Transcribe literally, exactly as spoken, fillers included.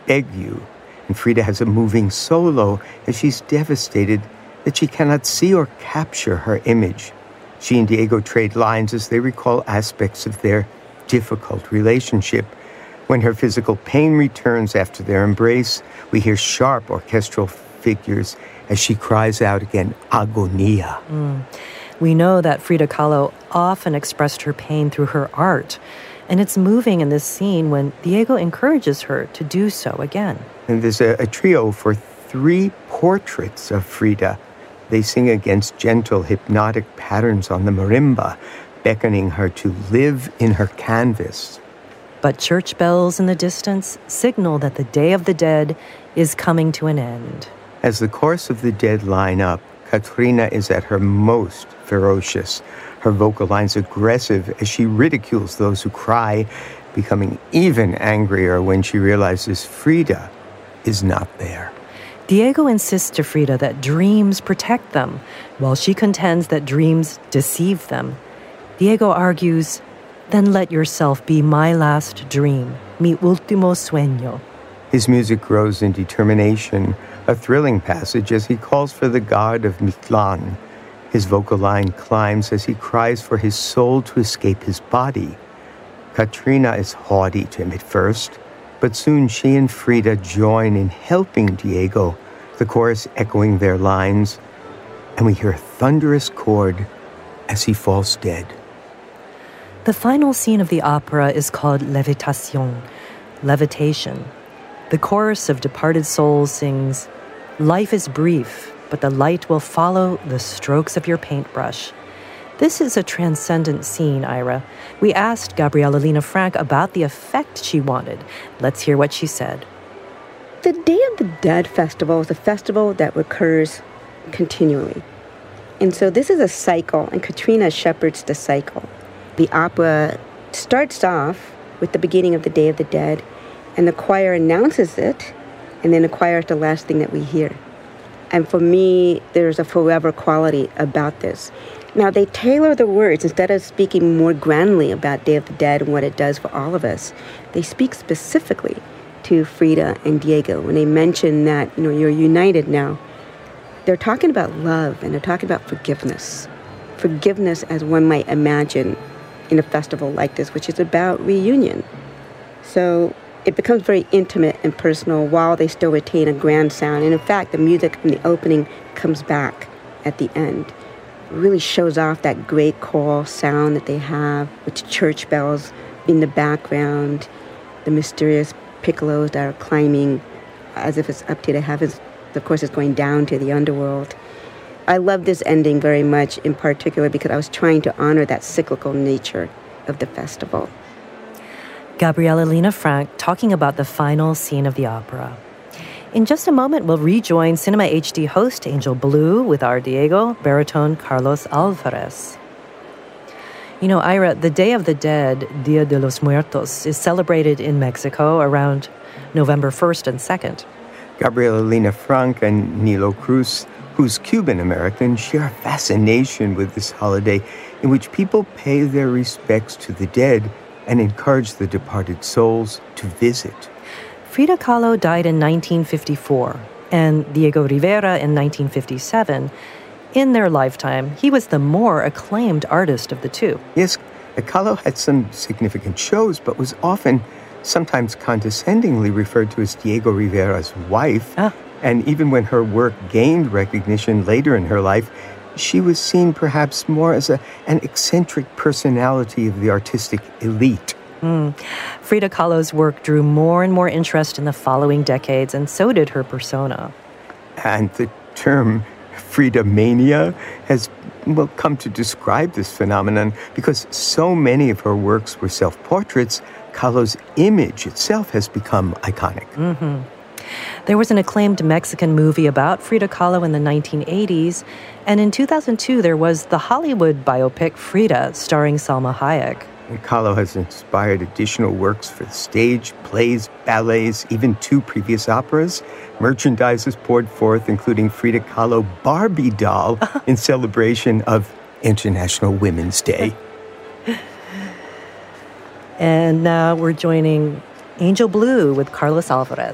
beg you. And Frida has a moving solo as she's devastated that she cannot see or capture her image. She and Diego trade lines as they recall aspects of their difficult relationship. When her physical pain returns after their embrace, we hear sharp orchestral figures as she cries out again, agonia. Mm. We know that Frida Kahlo often expressed her pain through her art, and it's moving in this scene when Diego encourages her to do so again. And there's a, a trio for three portraits of Frida. They sing against gentle, hypnotic patterns on the marimba, beckoning her to live in her canvas. But church bells in the distance signal that the Day of the Dead is coming to an end. As the chorus of the dead line up, Katrina is at her most ferocious. Her vocal lines aggressive as she ridicules those who cry, becoming even angrier when she realizes Frida is not there. Diego insists to Frida that dreams protect them, while she contends that dreams deceive them. Diego argues, "Then let yourself be my last dream, mi último sueño." His music grows in determination, a thrilling passage as he calls for the god of Mictlan. His vocal line climbs as he cries for his soul to escape his body. Katrina is haughty to him at first, but soon she and Frida join in helping Diego, the chorus echoing their lines, and we hear a thunderous chord as he falls dead. The final scene of the opera is called Levitation, levitation. The chorus of departed souls sings, "Life is brief, but the light will follow the strokes of your paintbrush." This is a transcendent scene, Ira. We asked Gabriela Lina Frank about the effect she wanted. Let's hear what she said. The Day of the Dead Festival is a festival that recurs continually. And so this is a cycle, and Katrina shepherds the cycle. The opera starts off with the beginning of the Day of the Dead, and the choir announces it, and then the choir is the last thing that we hear. And for me, there's a forever quality about this. Now, they tailor the words. Instead of speaking more grandly about Day of the Dead and what it does for all of us, they speak specifically to Frida and Diego. When they mention that, you know, you're united now, they're talking about love, and they're talking about forgiveness. Forgiveness as one might imagine in a festival like this, which is about reunion. So it becomes very intimate and personal while they still retain a grand sound. And in fact, the music from the opening comes back at the end. It really shows off that great choral sound that they have, with church bells in the background, the mysterious piccolos that are climbing as if it's up to the heavens. Of course, it's going down to the underworld. I love this ending very much, in particular because I was trying to honor that cyclical nature of the festival. Gabriela Lina Frank talking about the final scene of the opera. In just a moment, we'll rejoin Cinema H D host Angel Blue with our Diego, baritone Carlos Alvarez. You know, Ira, the Day of the Dead, Dia de los Muertos, is celebrated in Mexico around November first and second. Gabriela Lina Frank and Nilo Cruz, who's Cuban-American, share a fascination with this holiday in which people pay their respects to the dead and encourage the departed souls to visit. Frida Kahlo died in nineteen fifty-four, and Diego Rivera in nineteen fifty-seven. In their lifetime, he was the more acclaimed artist of the two. Yes, Kahlo had some significant shows, but was often, sometimes condescendingly referred to as Diego Rivera's wife. Ah. And even when her work gained recognition later in her life, she was seen perhaps more as a, an eccentric personality of the artistic elite. Mm. Frida Kahlo's work drew more and more interest in the following decades, and so did her persona. And the term Frida mania has well, come to describe this phenomenon because so many of her works were self-portraits. Kahlo's image itself has become iconic. Mm-hmm. There was an acclaimed Mexican movie about Frida Kahlo in the nineteen eighties, and in two thousand two there was the Hollywood biopic Frida, starring Salma Hayek. And Kahlo has inspired additional works for the stage, plays, ballets, even two previous operas. Merchandise is poured forth, including Frida Kahlo Barbie doll in celebration of International Women's Day. And now we're joining Angel Blue with Carlos Alvarez.